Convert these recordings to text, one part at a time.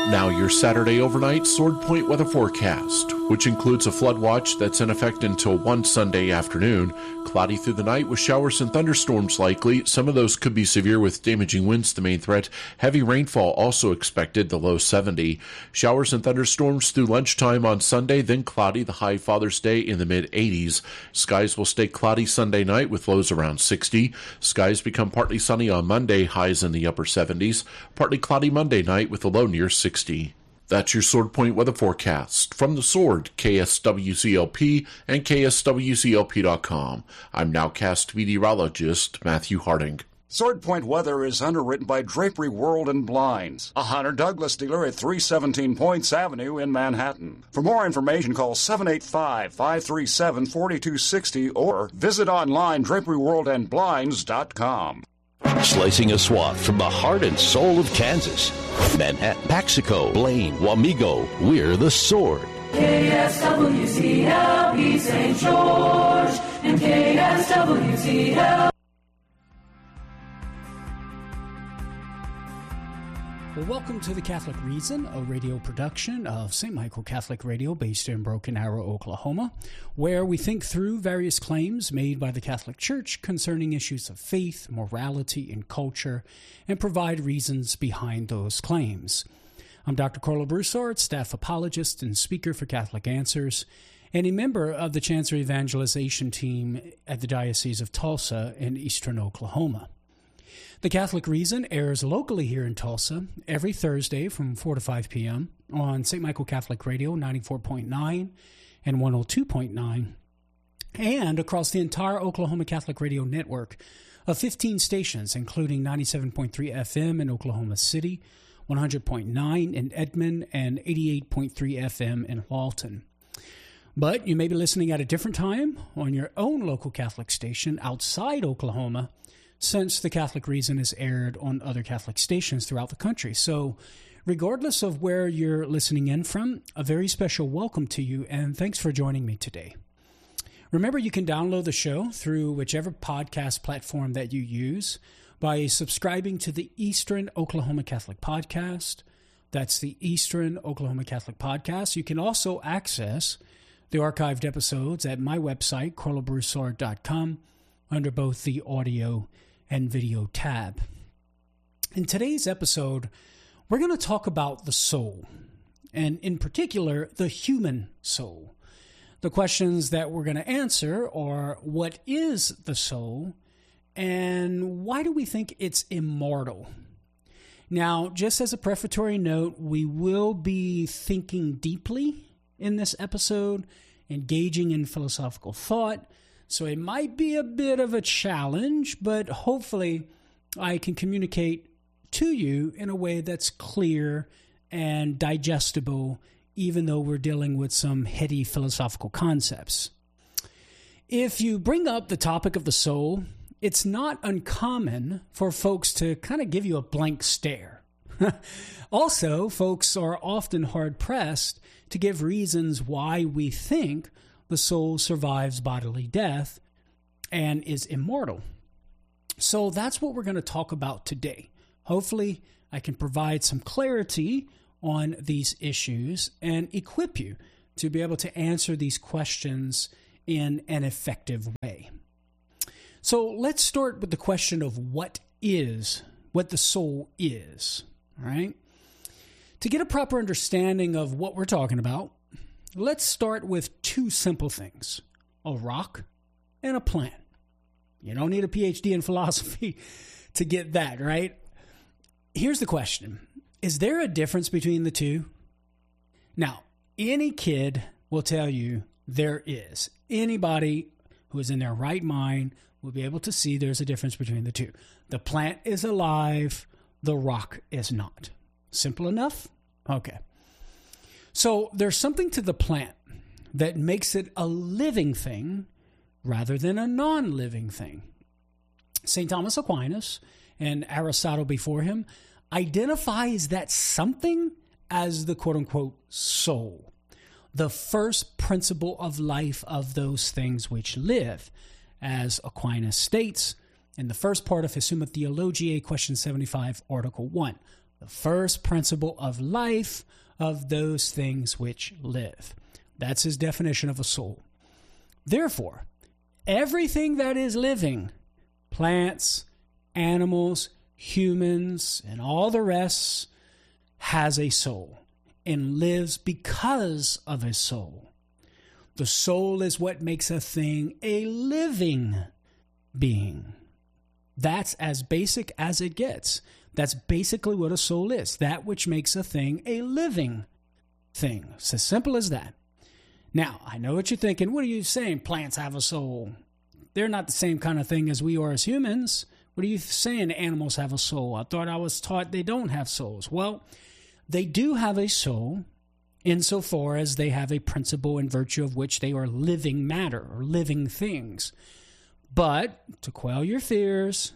Now your Saturday overnight Sword Point weather forecast, which includes a flood watch that's in effect until 1 Sunday afternoon. Cloudy through the night with showers and thunderstorms likely. Some of those could be severe with damaging winds, the main threat. Heavy rainfall also expected, the low 70. Showers and thunderstorms through lunchtime on Sunday, then cloudy, the high Father's Day in the mid-80s. Skies will stay cloudy Sunday night with lows around 60. Skies become partly sunny on Monday, highs in the upper 70s. Partly cloudy Monday night with a low near 60. That's your Sword Point weather forecast. From the Sword, KSWCLP and KSWCLP.com. I'm nowcast meteorologist Matthew Harding. Sword Point weather is underwritten by Drapery World and Blinds, a Hunter Douglas dealer at 317 Points Avenue in Manhattan. For more information, call 785-537-4260 or visit online draperyworldandblinds.com. Slicing a swath from the heart and soul of Kansas. Manhattan, Paxico, Blaine, Wamego, we're the Sword. KSWCLP St. George and KSWCLP. Well, welcome to The Catholic Reason, a radio production of St. Michael Catholic Radio based in Broken Arrow, Oklahoma, where we think through various claims made by the Catholic Church concerning issues of faith, morality, and culture, and provide reasons behind those claims. I'm Dr. Carlo Broussard, staff apologist and speaker for Catholic Answers, and a member of the Chancery Evangelization Team at the Diocese of Tulsa in eastern Oklahoma. The Catholic Reason airs locally here in Tulsa every Thursday from 4 to 5 p.m. on St. Michael Catholic Radio 94.9 and 102.9, and across the entire Oklahoma Catholic Radio network of 15 stations, including 97.3 FM in Oklahoma City, 100.9 in Edmond, and 88.3 FM in Walton. But you may be listening at a different time on your own local Catholic station outside Oklahoma, since the Catholic Reason is aired on other Catholic stations throughout the country. So regardless of where you're listening in from, a very special welcome to you, and thanks for joining me today. Remember, you can download the show through whichever podcast platform that you use by subscribing to the Eastern Oklahoma Catholic Podcast. That's the Eastern Oklahoma Catholic Podcast. You can also access the archived episodes at my website, carlobroussard.com, under both the audio and video tab. In today's episode, we're going to talk about the soul, and in particular, the human soul. The questions that we're going to answer are, what is the soul, and why do we think it's immortal? Now, just as a prefatory note, we will be thinking deeply in this episode, engaging in philosophical thought, so it might be a bit of a challenge, but hopefully I can communicate to you in a way that's clear and digestible, even though we're dealing with some heady philosophical concepts. If you bring up the topic of the soul, it's not uncommon for folks to kind of give you a blank stare. Also, folks are often hard-pressed to give reasons why we think the soul survives bodily death and is immortal. So that's what we're going to talk about today. Hopefully, I can provide some clarity on these issues and equip you to be able to answer these questions in an effective way. So let's start with the question of what the soul is, all right? To get a proper understanding of what we're talking about, let's start with two simple things, a rock and a plant. You don't need a PhD in philosophy to get that, right? Here's the question. Is there a difference between the two? Now, any kid will tell you there is. Anybody who is in their right mind will be able to see there's a difference between the two. The plant is alive, the rock is not. Simple enough? Okay. So there's something to the plant that makes it a living thing rather than a non-living thing. St. Thomas Aquinas, and Aristotle before him, identifies that something as the quote-unquote soul, the first principle of life of those things which live, as Aquinas states in the first part of his Summa Theologiae, question 75, article 1. The first principle of life of those things which live. That's his definition of a soul. Therefore, everything that is living, plants, animals, humans, and all the rest, has a soul and lives because of a soul. The soul is what makes a thing a living being. That's as basic as it gets. That's basically what a soul is, that which makes a thing a living thing. It's as simple as that. Now, I know what you're thinking. What are you saying? Plants have a soul. They're not the same kind of thing as we are as humans. What are you saying? Animals have a soul. I thought I was taught they don't have souls. Well, they do have a soul insofar as they have a principle in virtue of which they are living matter or living things. But to quell your fears,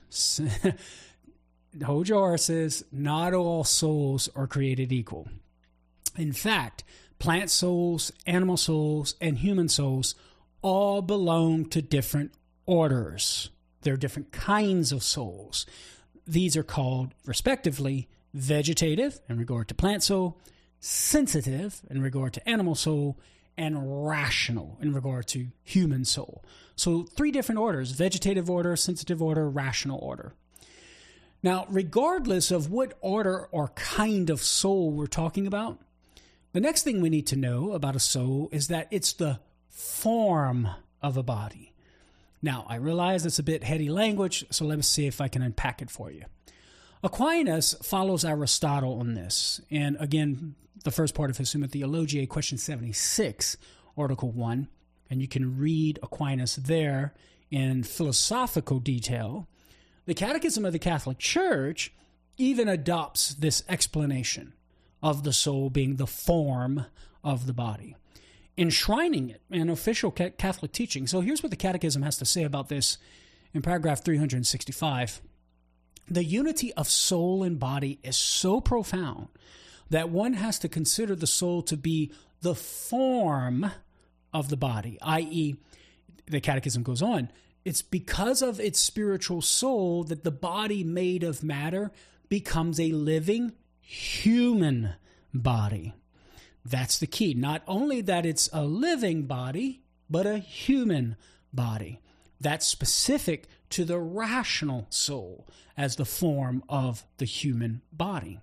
hold your horses, not all souls are created equal. In fact, plant souls, animal souls, and human souls all belong to different orders. There are different kinds of souls. These are called, respectively, vegetative in regard to plant soul, sensitive in regard to animal soul, and rational in regard to human soul. So 3 different orders: vegetative order, sensitive order, rational order. Now, regardless of what order or kind of soul we're talking about, the next thing we need to know about a soul is that it's the form of a body. Now, I realize it's a bit heady language, so let me see if I can unpack it for you. Aquinas follows Aristotle on this. And again, the first part of his Summa Theologiae, question 76, Article 1. And you can read Aquinas there in philosophical detail. The Catechism of the Catholic Church even adopts this explanation of the soul being the form of the body, enshrining it in official Catholic teaching. So here's what the Catechism has to say about this in paragraph 365. The unity of soul and body is so profound that one has to consider the soul to be the form of the body, i.e., the Catechism goes on, it's because of its spiritual soul that the body made of matter becomes a living human body. That's the key. Not only that it's a living body, but a human body. That's specific to the rational soul as the form of the human body.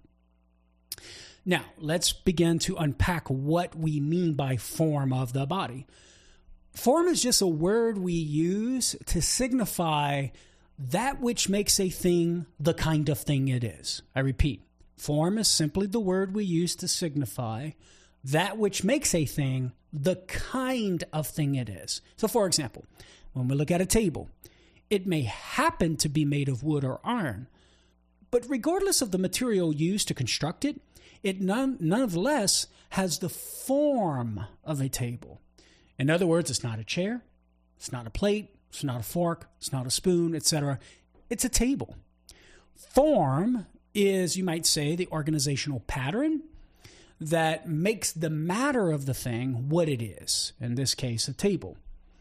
Now, let's begin to unpack what we mean by form of the body. Form is just a word we use to signify that which makes a thing the kind of thing it is. I repeat, form is simply the word we use to signify that which makes a thing the kind of thing it is. So, for example, when we look at a table, it may happen to be made of wood or iron, but regardless of the material used to construct it, it nonetheless has the form of a table. In other words, it's not a chair, it's not a plate, it's not a fork, it's not a spoon, etc. It's a table. Form is, you might say, the organizational pattern that makes the matter of the thing what it is, in this case, a table.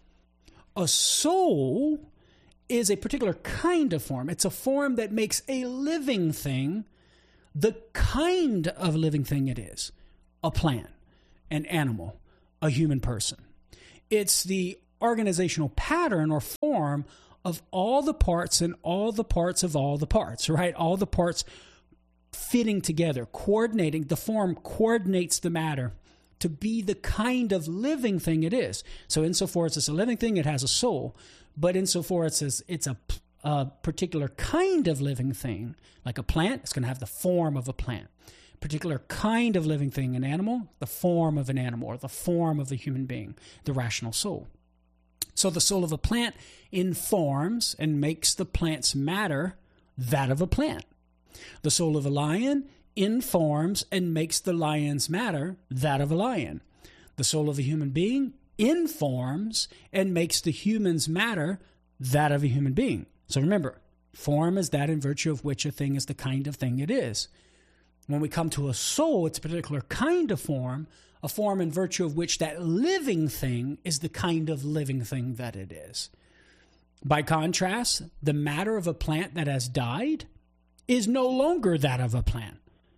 A soul is a particular kind of form. It's a form that makes a living thing the kind of living thing it is. A plant, an animal, a human person. It's the organizational pattern or form of all the parts and all the parts of all the parts, right? All the parts fitting together, coordinating. The form coordinates the matter to be the kind of living thing it is. So insofar as it's a living thing, it has a soul. But insofar as it's a particular kind of living thing, like a plant, it's going to have the form of a plant. Particular kind of living thing, an animal, the form of an animal, or the form of a human being, the rational soul. So the soul of a plant informs and makes the plant's matter that of a plant. The soul of a lion informs and makes the lion's matter that of a lion. The soul of a human being informs and makes the human's matter that of a human being. So remember, form is that in virtue of which a thing is the kind of thing it is. When we come to a soul, it's a particular kind of form, a form in virtue of which that living thing is the kind of living thing that it is. By contrast, the matter of a plant that has died is no longer that of a plant.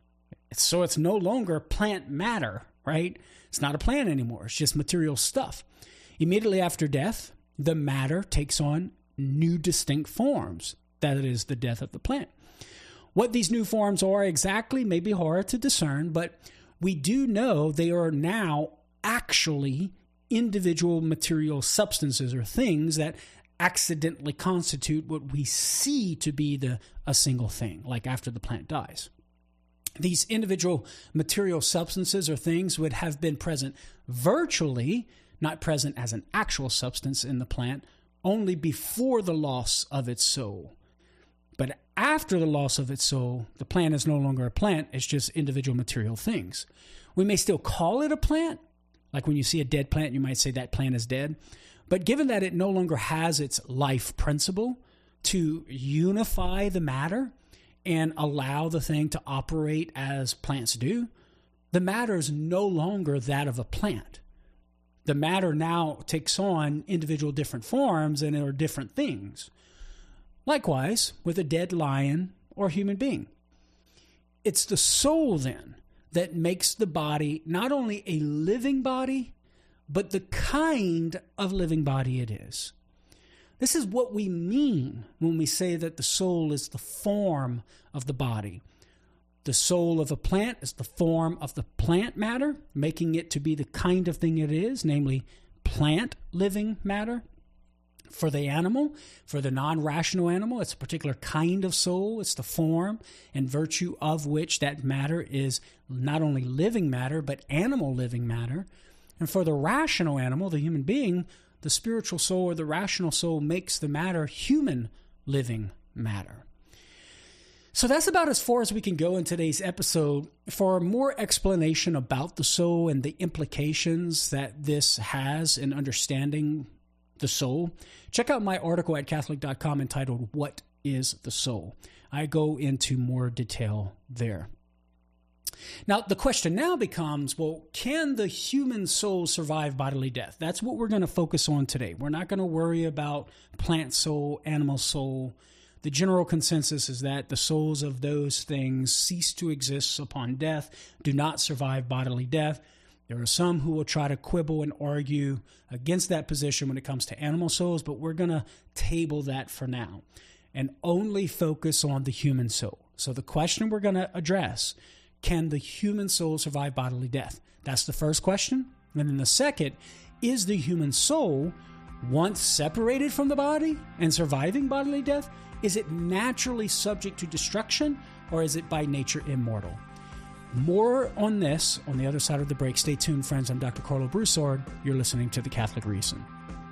So it's no longer plant matter, right? It's not a plant anymore. It's just material stuff. Immediately after death, the matter takes on new distinct forms. That is the death of the plant. What these new forms are exactly may be hard to discern, but we do know they are now actually individual material substances or things that accidentally constitute what we see to be a single thing, like after the plant dies. These individual material substances or things would have been present virtually, not present as an actual substance in the plant, only before the loss of its soul. But after the loss of its soul, the plant is no longer a plant, it's just individual material things. We may still call it a plant, like when you see a dead plant, you might say that plant is dead. But given that it no longer has its life principle to unify the matter and allow the thing to operate as plants do, the matter is no longer that of a plant. The matter now takes on individual different forms and are different things. Likewise, with a dead lion or human being. It's the soul then that makes the body not only a living body, but the kind of living body it is. This is what we mean when we say that the soul is the form of the body. The soul of a plant is the form of the plant matter, making it to be the kind of thing it is, namely plant living matter. For the animal, for the non-rational animal, it's a particular kind of soul. It's the form and virtue of which that matter is not only living matter, but animal living matter. And for the rational animal, the human being, the spiritual soul or the rational soul makes the matter human living matter. So that's about as far as we can go in today's episode. For more explanation about the soul and the implications that this has in understanding the soul, check out my article at Catholic.com entitled, "What is the Soul?" I go into more detail there. Now, the question now becomes, well, can the human soul survive bodily death? That's what we're going to focus on today. We're not going to worry about plant soul, animal soul. The general consensus is that the souls of those things cease to exist upon death, do not survive bodily death. There are some who will try to quibble and argue against that position when it comes to animal souls, but we're going to table that for now and only focus on the human soul. So the question we're going to address, can the human soul survive bodily death? That's the first question. And then the second, is the human soul, once separated from the body and surviving bodily death, is it naturally subject to destruction, or is it by nature immortal? More on this on the other side of the break. Stay tuned, friends. I'm Dr. Carlo Broussard. You're listening to The Catholic Reason.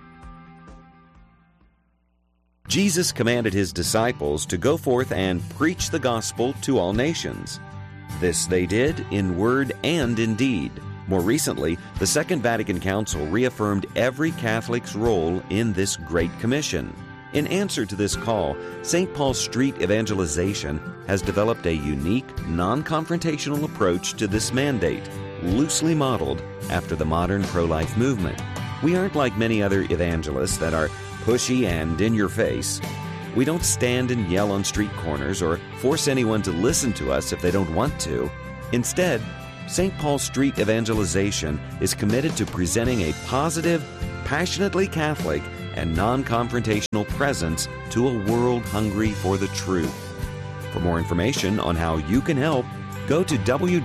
Jesus commanded his disciples to go forth and preach the gospel to all nations. This they did in word and in deed. More recently, the Second Vatican Council reaffirmed every Catholic's role in this Great Commission. In answer to this call, St. Paul Street Evangelization has developed a unique, non-confrontational approach to this mandate, loosely modeled after the modern pro-life movement. We aren't like many other evangelists that are pushy and in your face. We don't stand and yell on street corners or force anyone to listen to us if they don't want to. Instead, St. Paul Street Evangelization is committed to presenting a positive, passionately Catholic, and non-confrontational presence to a world hungry for the truth. For more information on how you can help, go to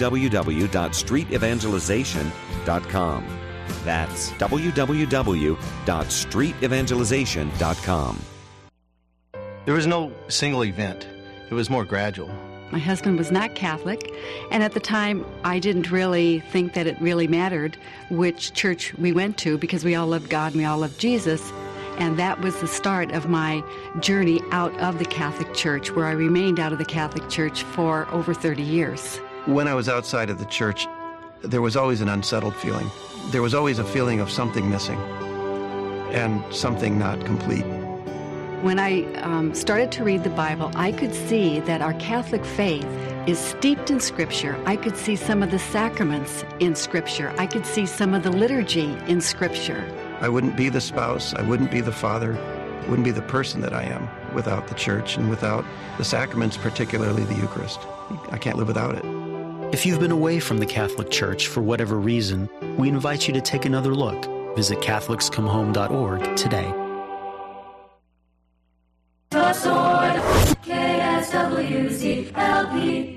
www.streetevangelization.com. That's www.streetevangelization.com. There was no single event. It was more gradual. My husband was not Catholic, and at the time, I didn't really think that it really mattered which church we went to, because we all loved God and we all loved Jesus. And that was the start of my journey out of the Catholic Church, where I remained out of the Catholic Church for over 30 years. When I was outside of the church, there was always an unsettled feeling. There was always a feeling of something missing and something not complete. When I started to read the Bible, I could see that our Catholic faith is steeped in Scripture. I could see some of the sacraments in Scripture. I could see some of the liturgy in Scripture. I wouldn't be the spouse, I wouldn't be the father, I wouldn't be the person that I am without the church and without the sacraments, particularly the Eucharist. I can't live without it. If you've been away from the Catholic Church for whatever reason, we invite you to take another look. Visit CatholicsComeHome.org today. The Sword, KSWCLP.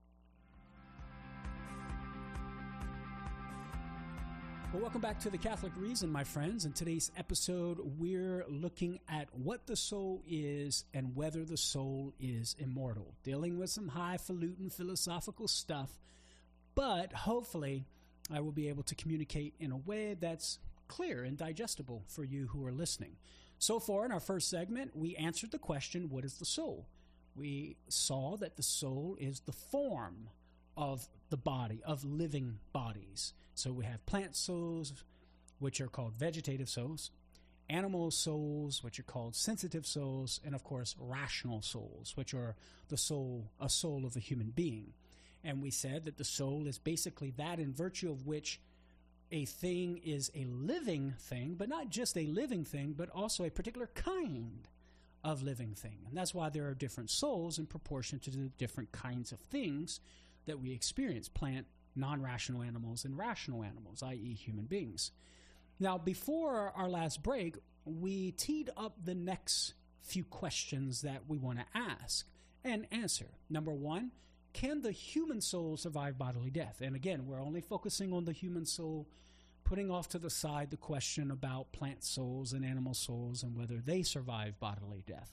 Well, welcome back to The Catholic Reason, my friends. In today's episode, we're looking at what the soul is and whether the soul is immortal. Dealing with some highfalutin philosophical stuff, but hopefully I will be able to communicate in a way that's clear and digestible for you who are listening. So far, in our first segment, we answered the question, what is the soul? We saw that the soul is the form of the body, of living bodies. So we have plant souls, which are called vegetative souls, animal souls, which are called sensitive souls, and of course, rational souls, which are a soul of a human being. And we said that the soul is basically that in virtue of which a thing is a living thing, but not just a living thing, but also a particular kind of living thing. And that's why there are different souls in proportion to the different kinds of things that we experience, plant, non-rational animals, and rational animals, i.e. human beings. Now, before our last break, we teed up the next few questions that we want to ask and answer. Number one, can the human soul survive bodily death? And again, we're only focusing on the human soul, putting off to the side the question about plant souls and animal souls and whether they survive bodily death.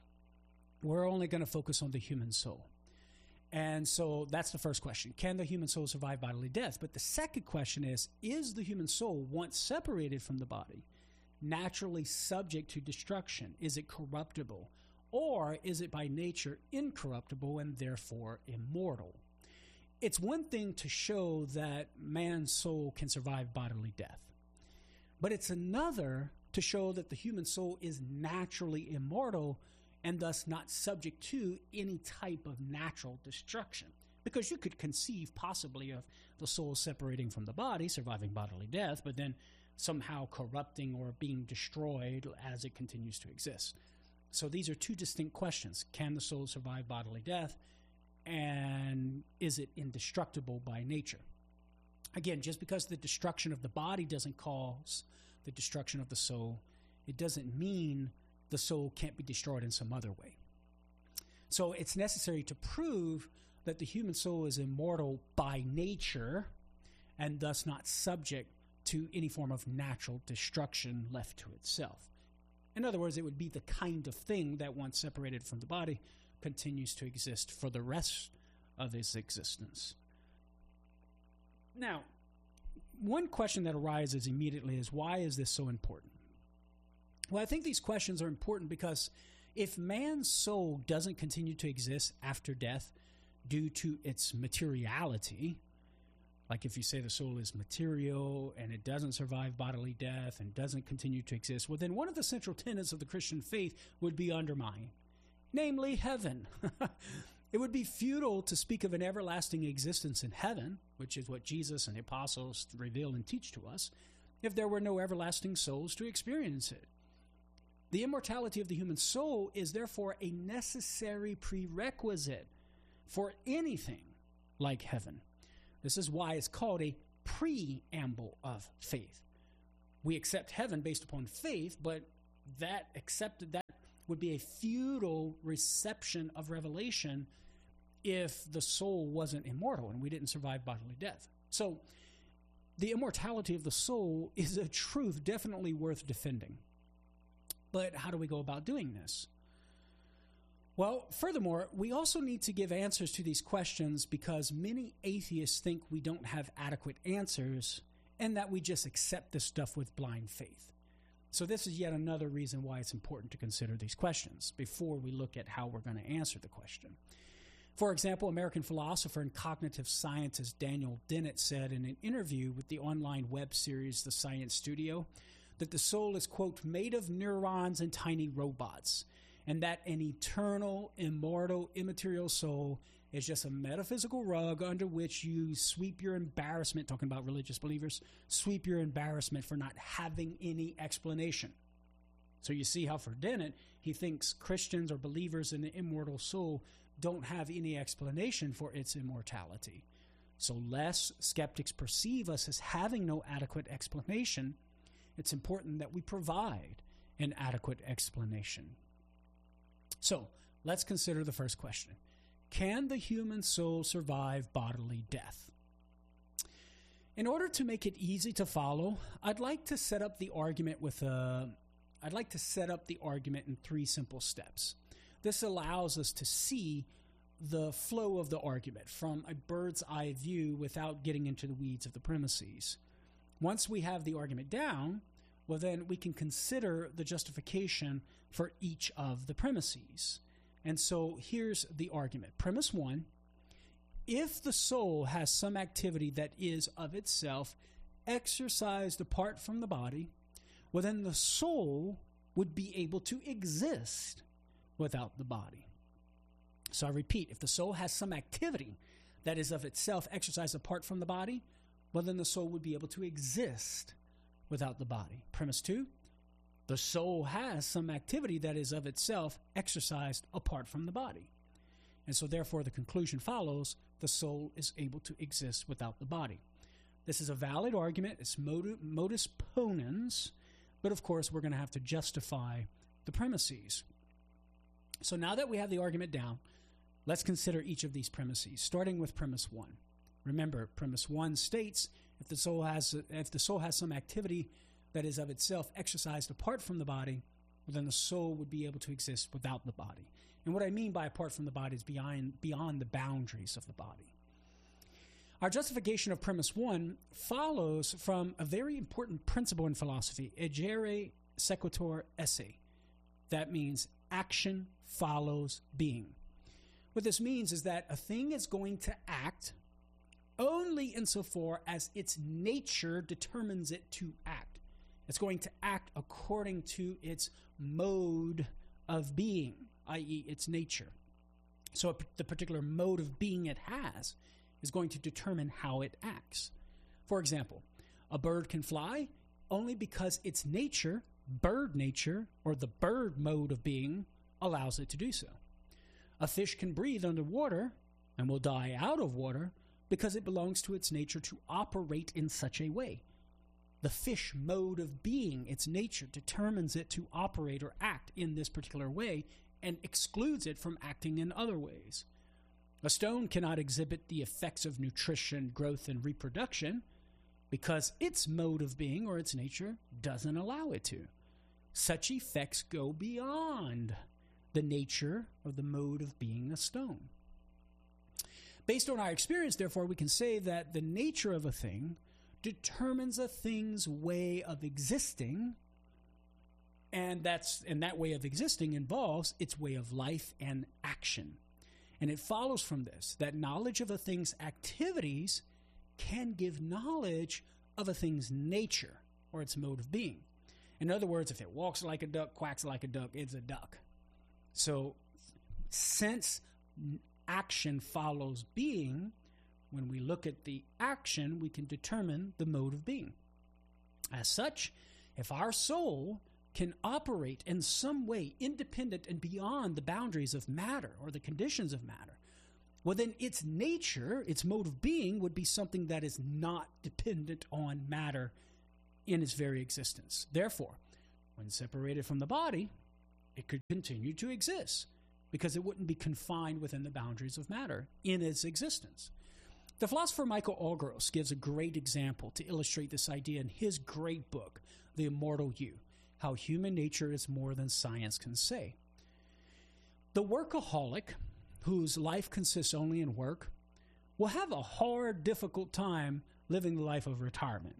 We're only going to focus on the human soul. And so that's the first question. Can the human soul survive bodily death? But the second question is the human soul, once separated from the body, naturally subject to destruction? Is it corruptible? Or is it by nature incorruptible and therefore immortal? It's one thing to show that man's soul can survive bodily death. But it's another to show that the human soul is naturally immortal and thus not subject to any type of natural destruction. Because you could conceive possibly of the soul separating from the body, surviving bodily death, but then somehow corrupting or being destroyed as it continues to exist. So these are two distinct questions. Can the soul survive bodily death? And is it indestructible by nature? Again, just because the destruction of the body doesn't cause the destruction of the soul, it doesn't mean the soul can't be destroyed in some other way. So it's necessary to prove that the human soul is immortal by nature and thus not subject to any form of natural destruction left to itself. In other words, it would be the kind of thing that once separated from the body continues to exist for the rest of its existence. Now, one question that arises immediately is, why is this so important? Well, I think these questions are important because if man's soul doesn't continue to exist after death due to its materiality, like if you say the soul is material and it doesn't survive bodily death and doesn't continue to exist, well, then one of the central tenets of the Christian faith would be undermined, namely heaven. It would be futile to speak of an everlasting existence in heaven, which is what Jesus and the apostles reveal and teach to us, if there were no everlasting souls to experience it. The immortality of the human soul is therefore a necessary prerequisite for anything like heaven. This is why it's called a preamble of faith. We accept heaven based upon faith, but that would be a futile reception of revelation if the soul wasn't immortal and we didn't survive bodily death. So the immortality of the soul is a truth definitely worth defending. But how do we go about doing this? Well, furthermore, we also need to give answers to these questions because many atheists think we don't have adequate answers and that we just accept this stuff with blind faith. So this is yet another reason why it's important to consider these questions before we look at how we're going to answer the question. For example, American philosopher and cognitive scientist Daniel Dennett said in an interview with the online web series The Science Studio that the soul is, quote, made of neurons and tiny robots, and that an eternal, immortal, immaterial soul is just a metaphysical rug under which you sweep your embarrassment, talking about religious believers, sweep your embarrassment for not having any explanation. So you see how for Dennett, he thinks Christians or believers in the immortal soul don't have any explanation for its immortality. So lest skeptics perceive us as having no adequate explanation, it's important that we provide an adequate explanation. So let's consider the first question. Can the human soul survive bodily death? In order to make it easy to follow, I'd like to set up the argument in 3 simple steps. This allows us to see the flow of the argument from a bird's eye view without getting into the weeds of the premises. Once we have the argument down, well, then we can consider the justification for each of the premises. And so here's the argument. Premise 1, if the soul has some activity that is of itself exercised apart from the body, well, then the soul would be able to exist without the body. So I repeat, if the soul has some activity that is of itself exercised apart from the body, well, then the soul would be able to exist without the body. Premise 2, the soul has some activity that is of itself exercised apart from the body. And so therefore the conclusion follows, the soul is able to exist without the body. This is a valid argument. It's modus ponens, but of course we're going to have to justify the premises. So now that we have the argument down, let's consider each of these premises, starting with premise 1. Remember, premise 1 states if the soul has some activity that is of itself exercised apart from the body, well, then the soul would be able to exist without the body. And what I mean by apart from the body is beyond the boundaries of the body. Our justification of premise 1 follows from a very important principle in philosophy, agere sequitur esse. That means action follows being. What this means is that a thing is going to act only insofar as its nature determines it to act. It's going to act according to its mode of being, i.e. its nature. So the particular mode of being it has is going to determine how it acts. For example, a bird can fly only because its nature, bird nature, or the bird mode of being, allows it to do so. A fish can breathe underwater and will die out of water because it belongs to its nature to operate in such a way. The fish mode of being, its nature, determines it to operate or act in this particular way and excludes it from acting in other ways. A stone cannot exhibit the effects of nutrition, growth, and reproduction because its mode of being or its nature doesn't allow it to. Such effects go beyond the nature or the mode of being a stone. Based on our experience, therefore, we can say that the nature of a thing determines a thing's way of existing, and that way of existing involves its way of life and action. And it follows from this that knowledge of a thing's activities can give knowledge of a thing's nature or its mode of being. In other words, if it walks like a duck, quacks like a duck, it's a duck. So since action follows being, when we look at the action, we can determine the mode of being. As such, if our soul can operate in some way independent and beyond the boundaries of matter or the conditions of matter, well, then its nature, its mode of being, would be something that is not dependent on matter in its very existence. Therefore, when separated from the body, it could continue to exist because it wouldn't be confined within the boundaries of matter in its existence. The philosopher Michael Algros gives a great example to illustrate this idea in his great book, The Immortal You, How Human Nature is More Than Science Can Say. The workaholic, whose life consists only in work, will have a hard, difficult time living the life of retirement.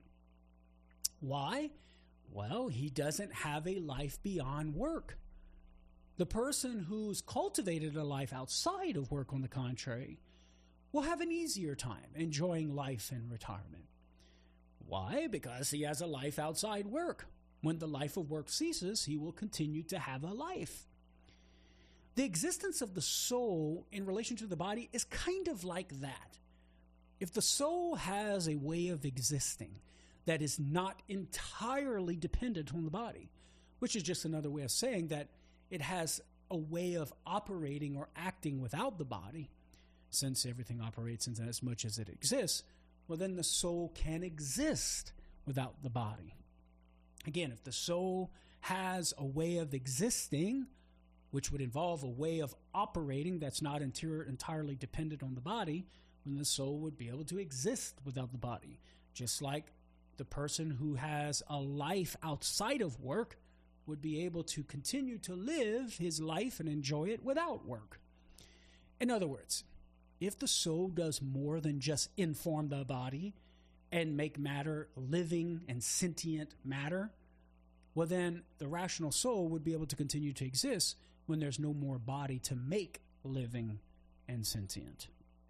Why? Well, he doesn't have a life beyond work. The person who's cultivated a life outside of work, on the contrary, will have an easier time enjoying life in retirement. Why? Because he has a life outside work. When the life of work ceases, he will continue to have a life. The existence of the soul in relation to the body is kind of like that. If the soul has a way of existing that is not entirely dependent on the body, which is just another way of saying that it has a way of operating or acting without the body, since everything operates in as much as it exists, well, then the soul can exist without the body. Again, if the soul has a way of existing, which would involve a way of operating that's not entirely dependent on the body, then the soul would be able to exist without the body. Just like the person who has a life outside of work would be able to continue to live his life and enjoy it without work. In other words, if the soul does more than just inform the body and make matter living and sentient matter, well, then the rational soul would be able to continue to exist when there's no more body to make living and sentient.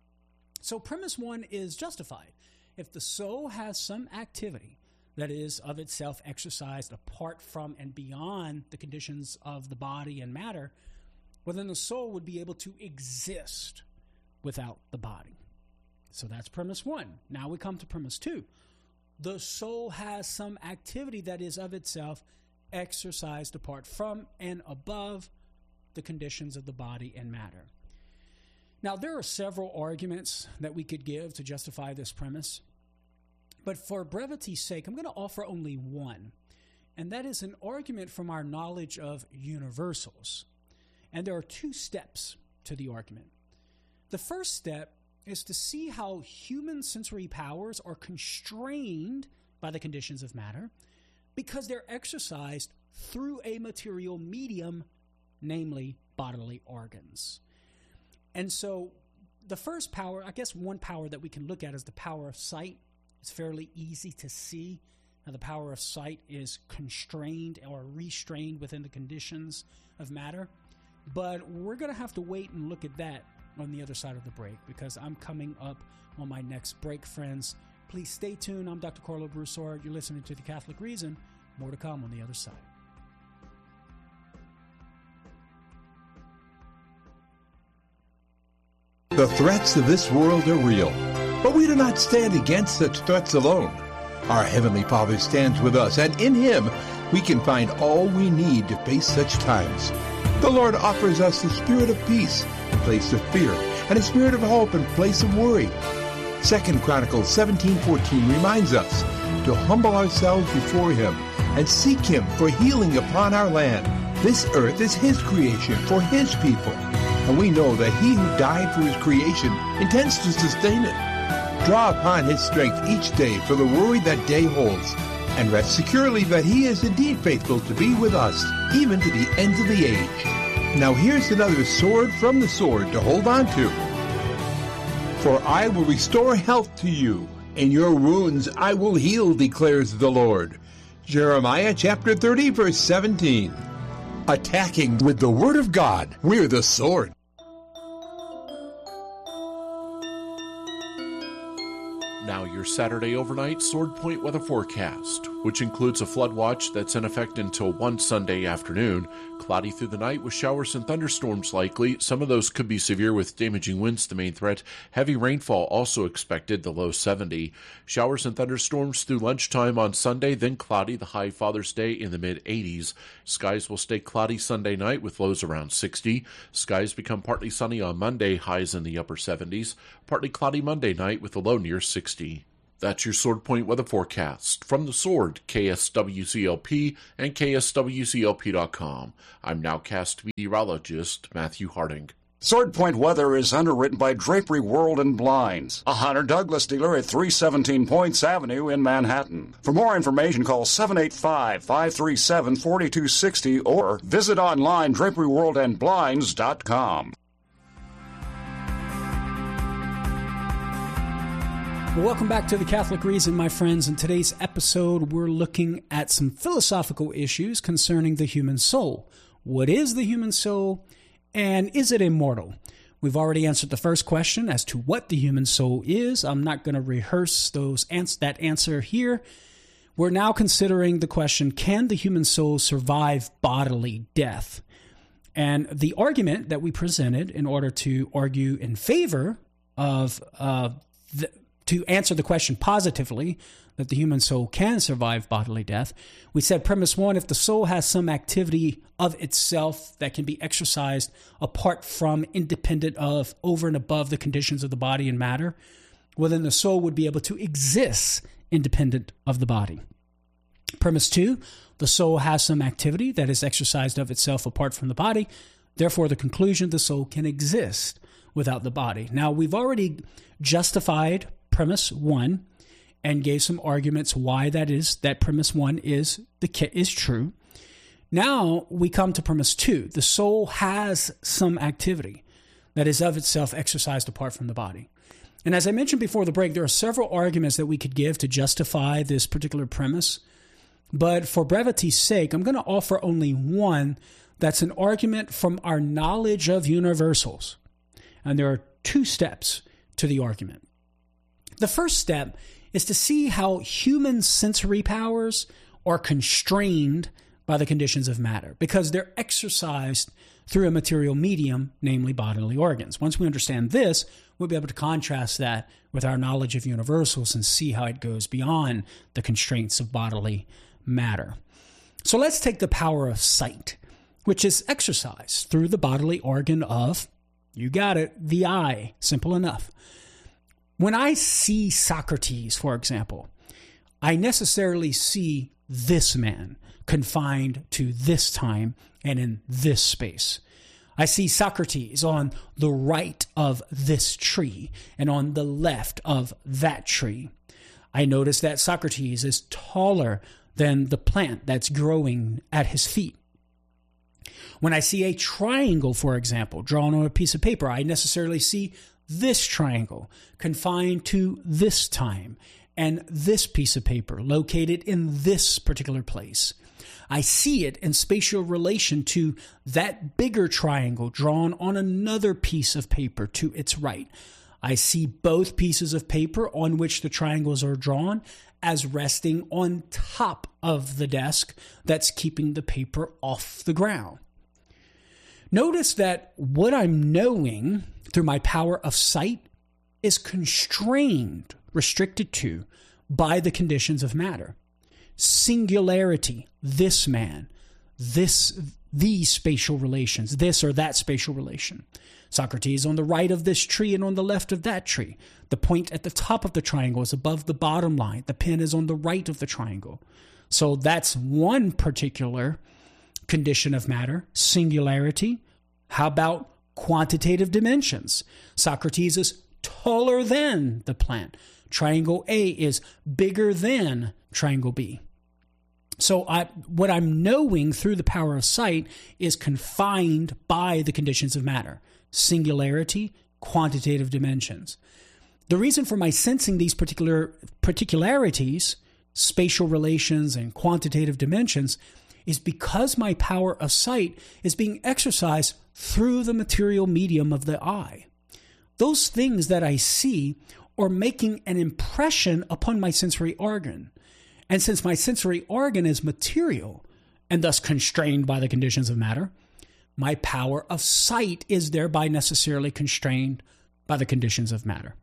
So premise one is justified. If the soul has some activity that is of itself exercised apart from and beyond the conditions of the body and matter, well, then the soul would be able to exist without the body. So that's premise one. Now we come to premise two. The soul has some activity that is of itself exercised apart from and above the conditions of the body and matter. Now, there are several arguments that we could give to justify this premise, but for brevity's sake, I'm going to offer only one, and that is an argument from our knowledge of universals. And there are two steps to the argument. The first step is to see how human sensory powers are constrained by the conditions of matter because they're exercised through a material medium, namely bodily organs. And so the first power, I guess one power that we can look at is the power of sight. It's fairly easy to see how the power of sight is constrained or restrained within the conditions of matter. But we're going to have to wait and look at that on the other side of the break because I'm coming up on my next break, friends. Please stay tuned. I'm Dr. Carlo Broussard. You're listening to The Catholic Reason. More to come on the other side. The threats of this world are real, but we do not stand against such threats alone. Our Heavenly Father stands with us, and in Him we can find all we need to face such times. The Lord offers us the spirit of peace in place of fear, and a spirit of hope in place of worry. 2 Chronicles 17:14 reminds us to humble ourselves before Him and seek Him for healing upon our land. This earth is His creation for His people, and we know that He who died for His creation intends to sustain it. Draw upon His strength each day for the worry that day holds, and rest securely that He is indeed faithful to be with us, even to the ends of the age. Now here's another sword from the sword to hold on to. For I will restore health to you, and your wounds I will heal, declares the Lord. Jeremiah chapter 30, verse 17. Attacking with the Word of God, we're the sword. Now your Saturday overnight Sword Point weather forecast, which includes a flood watch that's in effect until 1 Sunday afternoon. Cloudy through the night with showers and thunderstorms likely. Some of those could be severe with damaging winds the main threat. Heavy rainfall also expected, the low 70. Showers and thunderstorms through lunchtime on Sunday, then cloudy, the high Father's Day in the mid-80s. Skies will stay cloudy Sunday night with lows around 60. Skies become partly sunny on Monday, highs in the upper 70s. Partly cloudy Monday night with a low near 60. That's your Sword Point weather forecast. From the Sword, KSWCLP and KSWCLP.com. I'm nowcast meteorologist Matthew Harding. Sword Point weather is underwritten by Drapery World and Blinds, a Hunter Douglas dealer at 317 Points Avenue in Manhattan. For more information, call 785-537-4260 or visit online draperyworldandblinds.com. Well, welcome back to The Catholic Reason, my friends. In today's episode, we're looking at some philosophical issues concerning the human soul. What is the human soul, and is it immortal? We've already answered the first question as to what the human soul is. I'm not going to rehearse that answer here. We're now considering the question, can the human soul survive bodily death? And the argument that we presented in order to argue in favor of to answer the question positively, that the human soul can survive bodily death, we said premise 1, if the soul has some activity of itself that can be exercised apart from, independent of, over and above the conditions of the body and matter, well, then the soul would be able to exist independent of the body. Premise 2, the soul has some activity that is exercised of itself apart from the body. Therefore, the conclusion, the soul can exist without the body. Now, we've already justified premise 1 and gave some arguments why that premise 1 is true. Now we come to premise 2. The soul has some activity that is of itself exercised apart from the body. And as I mentioned before the break, there are several arguments that we could give to justify this particular premise. But for brevity's sake, I'm going to offer only one that's an argument from our knowledge of universals. And there are 2 steps to the argument. The first step is to see how human sensory powers are constrained by the conditions of matter, because they're exercised through a material medium, namely bodily organs. Once we understand this, we'll be able to contrast that with our knowledge of universals and see how it goes beyond the constraints of bodily matter. So let's take the power of sight, which is exercised through the bodily organ of, you got it, the eye. Simple enough. When I see Socrates, for example, I necessarily see this man confined to this time and in this space. I see Socrates on the right of this tree and on the left of that tree. I notice that Socrates is taller than the plant that's growing at his feet. When I see a triangle, for example, drawn on a piece of paper, I necessarily see this triangle confined to this time and this piece of paper located in this particular place. I see it in spatial relation to that bigger triangle drawn on another piece of paper to its right. I see both pieces of paper on which the triangles are drawn as resting on top of the desk that's keeping the paper off the ground. Notice that what I'm knowing through my power of sight is constrained, restricted to, by the conditions of matter. Singularity, this man, these spatial relations, this or that spatial relation. Socrates on the right of this tree and on the left of that tree. The point at the top of the triangle is above the bottom line. The pen is on the right of the triangle. So that's one particular condition of matter, singularity. How about quantitative dimensions? Socrates is taller than the plant. Triangle A is bigger than triangle B. So what I'm knowing through the power of sight is confined by the conditions of matter. Singularity, quantitative dimensions. The reason for my sensing these particularities, spatial relations and quantitative dimensions, is because my power of sight is being exercised through the material medium of the eye. Those things that I see are making an impression upon my sensory organ. And since my sensory organ is material and thus constrained by the conditions of matter, my power of sight is thereby necessarily constrained by the conditions of matter.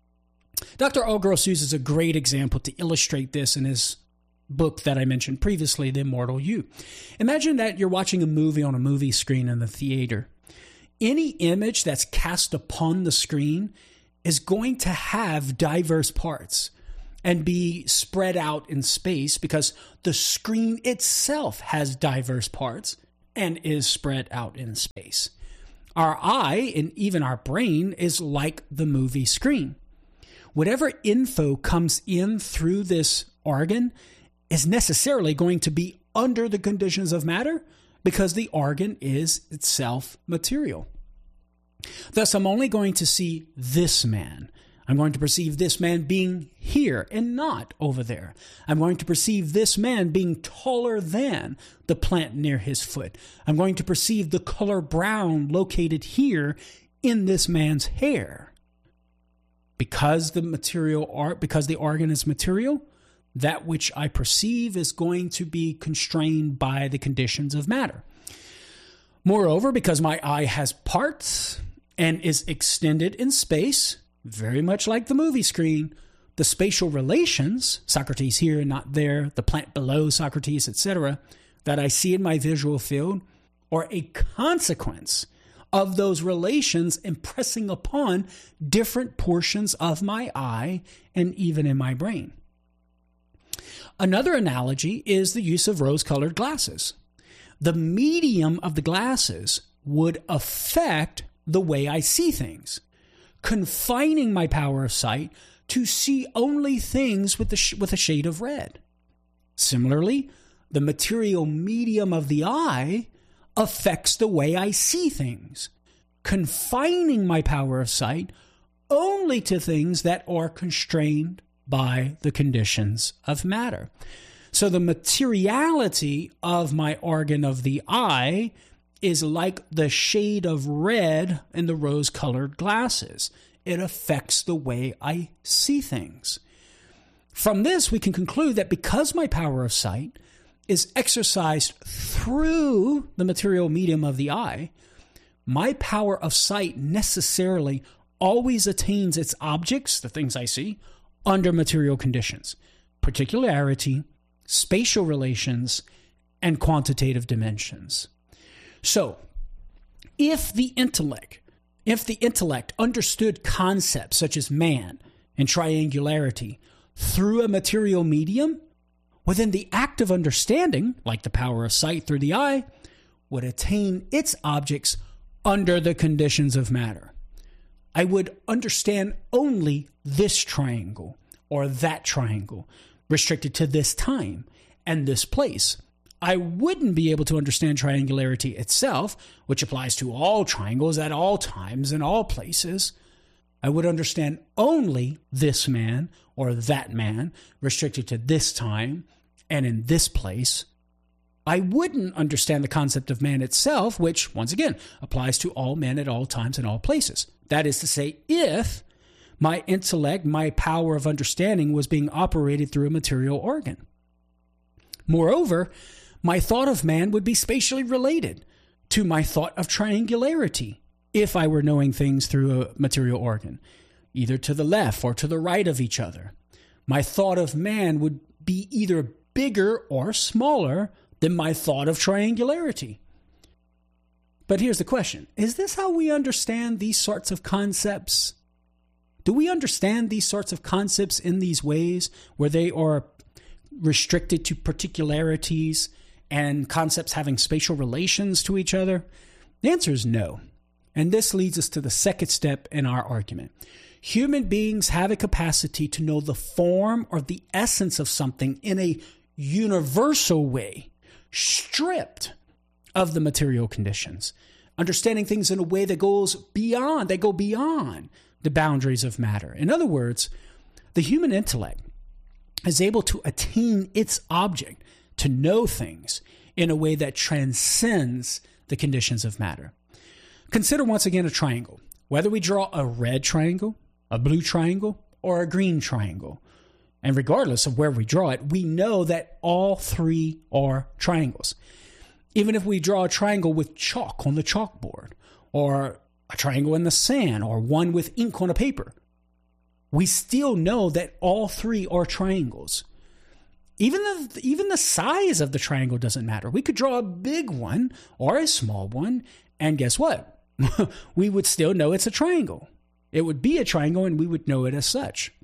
Dr. Al Gross uses a great example to illustrate this in his book that I mentioned previously, The Immortal You. Imagine that you're watching a movie on a movie screen in the theater. Any image that's cast upon the screen is going to have diverse parts and be spread out in space because the screen itself has diverse parts and is spread out in space. Our eye and even our brain is like the movie screen. Whatever info comes in through this organ is necessarily going to be under the conditions of matter because the organ is itself material. Thus, I'm only going to see this man. I'm going to perceive this man being here and not over there. I'm going to perceive this man being taller than the plant near his foot. I'm going to perceive the color brown located here in this man's hair. Because the organ is material, that which I perceive is going to be constrained by the conditions of matter. Moreover, because my eye has parts and is extended in space, very much like the movie screen, the spatial relations, Socrates here and not there, the plant below Socrates, etc., that I see in my visual field are a consequence of those relations impressing upon different portions of my eye and even in my brain. Another analogy is the use of rose-colored glasses. The medium of the glasses would affect the way I see things, confining my power of sight to see only things with a shade of red. Similarly, the material medium of the eye affects the way I see things, confining my power of sight only to things that are constrained by the conditions of matter. So the materiality of my organ of the eye is like the shade of red in the rose-colored glasses. It affects the way I see things. From this, we can conclude that because my power of sight is exercised through the material medium of the eye, my power of sight necessarily always attains its objects, the things I see, under material conditions, particularity, spatial relations, and quantitative dimensions. So, if the intellect understood concepts such as man and triangularity through a material medium, well, then the act of understanding, like the power of sight through the eye, would attain its objects under the conditions of matter. I would understand only this triangle or that triangle, restricted to this time and this place. I wouldn't be able to understand triangularity itself, which applies to all triangles at all times and all places. I would understand only this man or that man, restricted to this time and in this place. I wouldn't understand the concept of man itself, which, once again, applies to all men at all times and all places. That is to say, if my intellect, my power of understanding was being operated through a material organ. Moreover, my thought of man would be spatially related to my thought of triangularity if I were knowing things through a material organ, either to the left or to the right of each other. My thought of man would be either bigger or smaller than my thought of triangularity. But here's the question. Is this how we understand these sorts of concepts? Do we understand these sorts of concepts in these ways where they are restricted to particularities and concepts having spatial relations to each other? The answer is no. And this leads us to the second step in our argument. Human beings have a capacity to know the form or the essence of something in a universal way, stripped of the material conditions, understanding things in a way that go beyond the boundaries of matter. In other words, the human intellect is able to attain its object, to know things in a way that transcends the conditions of matter. Consider once again a triangle. Whether we draw a red triangle, a blue triangle, or a green triangle, and regardless of where we draw it, we know that all three are triangles. Even if we draw a triangle with chalk on the chalkboard, or a triangle in the sand, or one with ink on a paper, we still know that all three are triangles. Even the size of the triangle doesn't matter. We could draw a big one or a small one, and guess what? We would still know it's a triangle. It would be a triangle, and we would know it as such.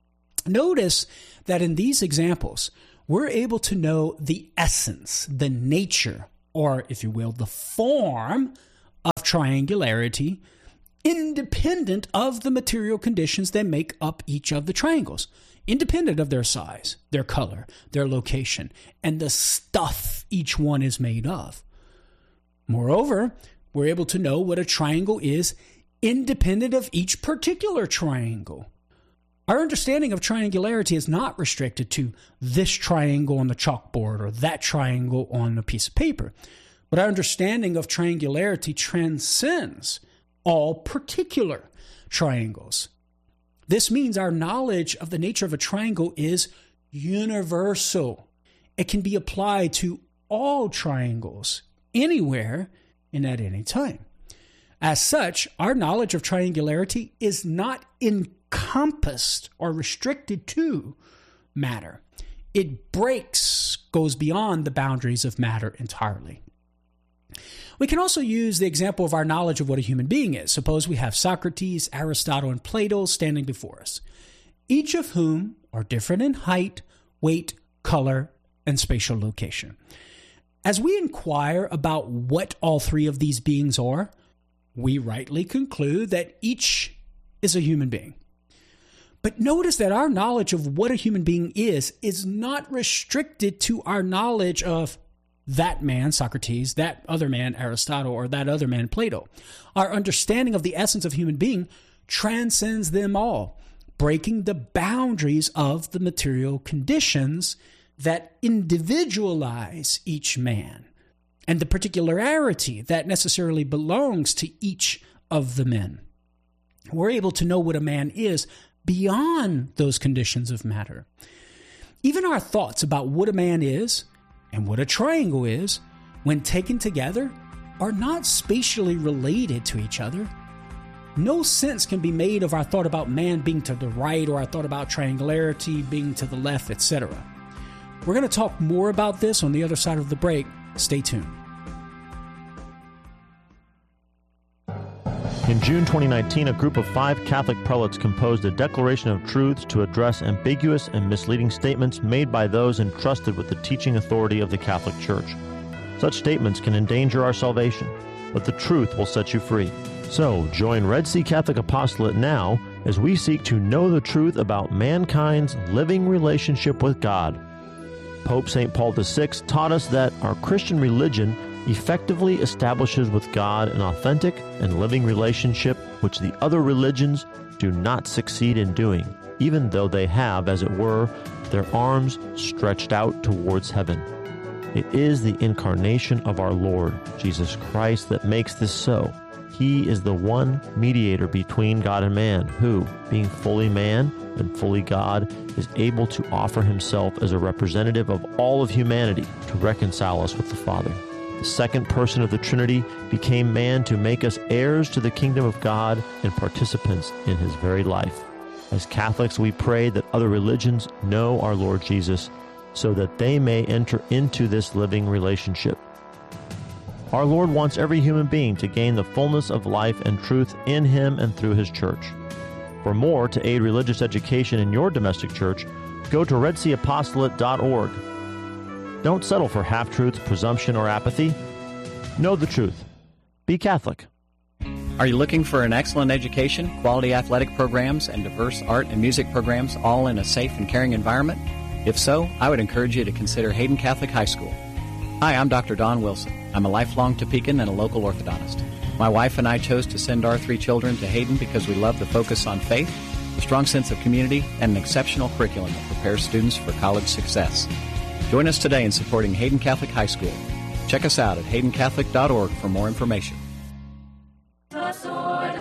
Notice that in these examples, we're able to know the essence, the nature, or if you will, the form of triangularity, independent of the material conditions that make up each of the triangles, independent of their size, their color, their location, and the stuff each one is made of. Moreover, we're able to know what a triangle is independent of each particular triangle. Our understanding of triangularity is not restricted to this triangle on the chalkboard or that triangle on a piece of paper, but our understanding of triangularity transcends all particular triangles. This means our knowledge of the nature of a triangle is universal. It can be applied to all triangles, anywhere and at any time. As such, our knowledge of triangularity is not in encompassed or restricted to matter. It goes beyond the boundaries of matter entirely. We can also use the example of our knowledge of what a human being is. Suppose we have Socrates, Aristotle, and Plato standing before us, each of whom are different in height, weight, color, and spatial location. As we inquire about what all three of these beings are, we rightly conclude that each is a human being. But notice that our knowledge of what a human being is not restricted to our knowledge of that man, Socrates, that other man, Aristotle, or that other man, Plato. Our understanding of the essence of human being transcends them all, breaking the boundaries of the material conditions that individualize each man and the particularity that necessarily belongs to each of the men. We're able to know what a man is beyond those conditions of matter. Even our thoughts about what a man is and what a triangle is, when taken together, are not spatially related to each other. No sense can be made of our thought about man being to the right or our thought about triangularity being to the left, etc. We're going to talk more about this on the other side of the break. Stay tuned. In June 2019, a group of 5 Catholic prelates composed a declaration of truths to address ambiguous and misleading statements made by those entrusted with the teaching authority of the Catholic Church. Such statements can endanger our salvation, but the truth will set you free. So, join Red Sea Catholic Apostolate now as we seek to know the truth about mankind's living relationship with God. Pope St. Paul VI taught us that our Christian religion effectively establishes with God an authentic and living relationship which the other religions do not succeed in doing, even though they have, as it were, their arms stretched out towards heaven. It is the incarnation of our Lord, Jesus Christ, that makes this so. He is the one mediator between God and man, who, being fully man and fully God, is able to offer himself as a representative of all of humanity to reconcile us with the Father. The second person of the Trinity became man to make us heirs to the kingdom of God and participants in his very life. As Catholics, we pray that other religions know our Lord Jesus so that they may enter into this living relationship. Our Lord wants every human being to gain the fullness of life and truth in him and through his church. For more to aid religious education in your domestic church, go to redseaapostolate.org. Don't settle for half-truths, presumption, or apathy. Know the truth. Be Catholic. Are you looking for an excellent education, quality athletic programs, and diverse art and music programs all in a safe and caring environment? If so, I would encourage you to consider Hayden Catholic High School. Hi, I'm Dr. Don Wilson. I'm a lifelong Topeka and a local orthodontist. My wife and I chose to send our 3 children to Hayden because we love the focus on faith, a strong sense of community, and an exceptional curriculum that prepares students for college success. Join us today in supporting Hayden Catholic High School. Check us out at haydencatholic.org for more information. The Sword,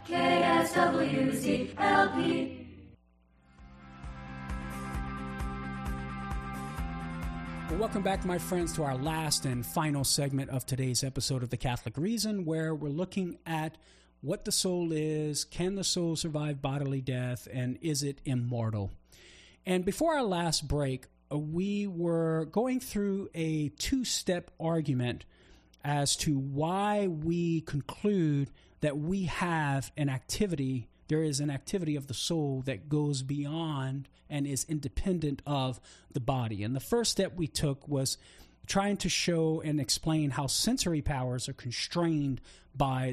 KSWCLP. Well, welcome back, my friends, to our last and final segment of today's episode of The Catholic Reason, where we're looking at what the soul is, can the soul survive bodily death, and is it immortal? And before our last break, we were going through a 2-step argument as to why we conclude that we have an activity, there is an activity of the soul that goes beyond and is independent of the body. And the first step we took was trying to show and explain how sensory powers are constrained by